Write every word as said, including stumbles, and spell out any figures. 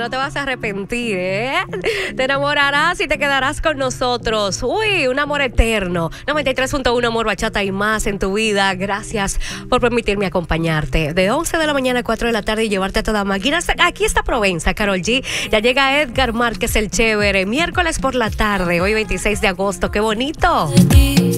no te vas a arrepentir, ¿eh? Te enamorarás y te quedarás con nosotros. Uy, un amor eterno. noventa y tres punto uno Amor, Bachata y más en tu vida. Gracias por permitirme acompañarte. De once de la mañana a cuatro de la tarde y llevarte a toda máquina. Aquí está Provenza, Karol G. Ya llega Edgar Márquez, el chévere. Miércoles por la tarde, hoy veintiséis de agosto. ¡Qué bonito!